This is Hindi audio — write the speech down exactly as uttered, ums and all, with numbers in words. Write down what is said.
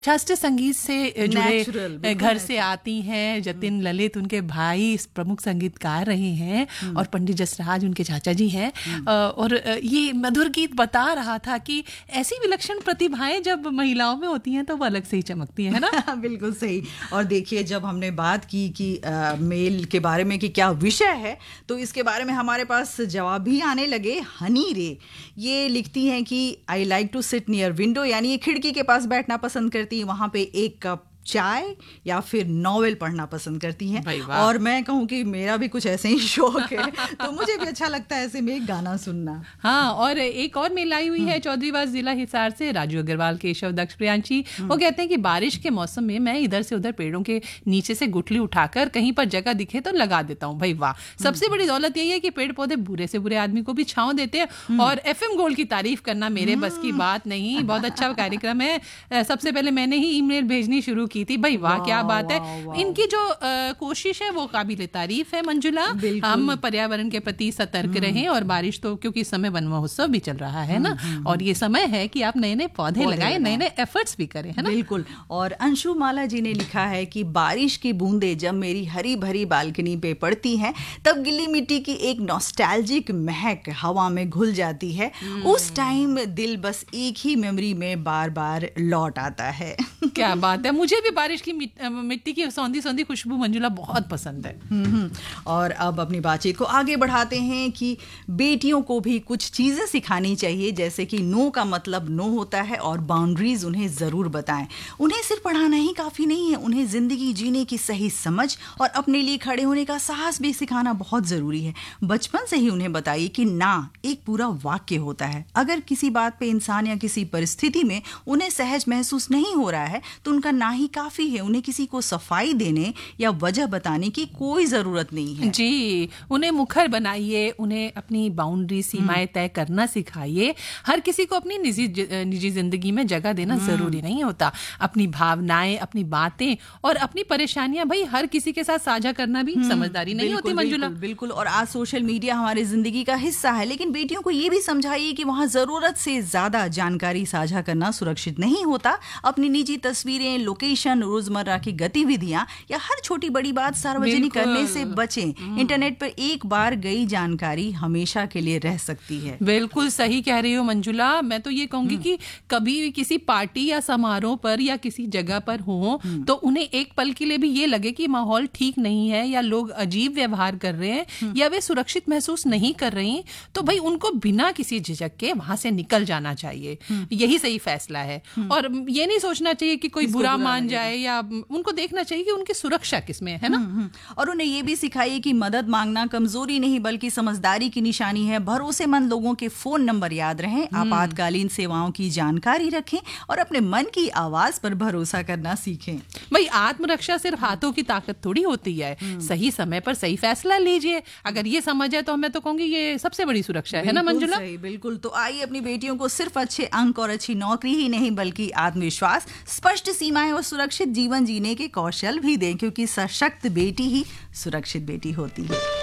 शास्त्रीय संगीत से जुड़े घर से आती हैं। जतिन ललित उनके भाई प्रमुख संगीतकार रहे हैं और पंडित जसराज उनके चाचा जी हैं। और ये मधुर गीत बता रहा था कि ऐसी विलक्षण प्रतिभाएं जब महिलाओं में होती हैं तो वो अलग से ही चमकती हैं, है ना? बिल्कुल सही। और देखिए, जब हमने बात की कि आ, मेल के बारे में कि क्या विषय है, तो इसके बारे में हमारे पास जवाब भी आने लगे। हनी रे ये लिखती हैं कि I like to sit near window, यानी ये खिड़की के पास बैठना पसंद करती, वहां पे एक कप चाय या फिर नॉवेल पढ़ना पसंद करती हैं। और मैं कहूँ कि मेरा भी कुछ ऐसे ही शौक है, तो मुझे भी अच्छा लगता है ऐसे में एक गाना सुनना। हाँ, और एक और मेल आई हुई है चौधरीवास जिला हिसार से, राजू अग्रवाल, केशव दक्ष, प्रियांशी। वो कहते हैं कि बारिश के मौसम में मैं इधर से उधर पेड़ों के नीचे से गुठली उठाकर कहीं पर जगह दिखे तो लगा देता हूँ। भाई वाह, सबसे बड़ी दौलत यही है कि पेड़ पौधे बुरे से बुरे आदमी को भी छांव देते हैं। और एफ एम गोल्ड की तारीफ करना मेरे बस की बात नहीं। बहुत अच्छा कार्यक्रम है। सबसे पहले मैंने ही ईमेल भेजनी शुरू की थी। भाई वाह, क्या बात है। इनकी जो आ, कोशिश है वो काबिले तारीफ है मंजुला। हम पर्यावरण के प्रति सतर्क रहें, और बारिश तो क्योंकि इस समय वन महोत्सव भी चल रहा है ना, और ये समय है कि आप नए नए पौधे लगाएं, नए नए एफर्ट्स भी करें, है ना? बिल्कुल। और अंशु माला जी ने लिखा है कि बारिश की बूंदें जब मेरी हरी भरी बालकनी पे पड़ती हैं, तब गिल्ली मिट्टी की एक नॉस्टैल्जिक महक हवा में घुल जाती है। उस टाइम दिल बस एक ही मेमोरी में बार बार लौट आता है। क्या बात है। मुझे भी बारिश की मिट्टी की सौंधी सौंधी खुशबू मंजुला बहुत पसंद है। और अब अपनी बातचीत को आगे बढ़ाते हैं कि बेटियों को भी कुछ चीजें सिखानी चाहिए, जैसे कि नो का मतलब नो होता है और बाउंड्रीज उन्हें जरूर बताएं। उन्हें सिर्फ पढ़ाना ही काफी नहीं है, उन्हें जिंदगी जीने की सही समझ और अपने लिए खड़े होने का साहस भी सिखाना बहुत जरूरी है। बचपन से ही उन्हें बताइए कि ना एक पूरा वाक्य होता है। अगर किसी बात पे इंसान या किसी परिस्थिति में उन्हें सहज महसूस नहीं हो रहा है तो उनका ना ही काफी है। उन्हें किसी को सफाई देने या वजह बताने की कोई जरूरत नहीं है। जी, उन्हें मुखर बनाइए, उन्हें अपनी बाउंड्री सीमाएं तय करना सिखाइए। हर किसी को अपनी निजी निजी जिंदगी में जगह देना जरूरी नहीं होता। अपनी भावनाएं, अपनी बातें और अपनी परेशानियां भाई हर किसी के साथ साझा करना भी समझदारी नहीं होती मंजुला। बिल्कुल, बिल्कुल। और आज सोशल मीडिया हमारी जिंदगी का हिस्सा है, लेकिन बेटियों को ये भी समझाइए कि वहाँ जरूरत से ज्यादा जानकारी साझा करना सुरक्षित नहीं होता। अपनी निजी तस्वीरें, लोकेशन, रोजमर्रा की गतिविधियां या हर छोटी बड़ी बात सार्वजनिक करने से बचें। इंटरनेट पर एक बार गई जानकारी हमेशा के लिए रह सकती है। बिल्कुल सही कह रही हो मंजुला। मैं तो ये कहूंगी कि कभी किसी पार्टी या समारोह पर या किसी जगह पर हो तो उन्हें एक पल के लिए भी ये लगे कि माहौल ठीक नहीं है या लोग अजीब व्यवहार कर रहे हैं या वे सुरक्षित महसूस नहीं कर रही, तो भाई उनको बिना किसी झिझक के वहां से निकल जाना चाहिए। यही सही फैसला है। और ये नहीं सोचना चाहिए कि कोई बुरा मान जाए, या उनको देखना चाहिए कि उनकी सुरक्षा किसमें है ना। और उन्हें ये भी सिखाइए कि मदद मांगना कमजोरी नहीं बल्कि समझदारी की निशानी है। भरोसेमंद लोगों के फोन नंबर याद रखें, आपातकालीन सेवाओं की जानकारी रखें और अपने मन की आवाज पर भरोसा करना सीखें। भाई आत्मरक्षा सिर्फ हाथों की ताकत थोड़ी होती है। सही समय पर सही फैसला लीजिए। अगर ये समझ है तो मैं तो कहूंगी ये सबसे बड़ी सुरक्षा है ना मंजुला। सही, बिल्कुल। तो आइए अपनी बेटियों को सिर्फ अच्छे अंक और अच्छी नौकरी ही नहीं बल्कि आत्मविश्वास, स्पष्ट सीमाएं और सुरक्षित जीवन जीने के कौशल भी दें, क्योंकि सशक्त बेटी ही सुरक्षित बेटी होती है।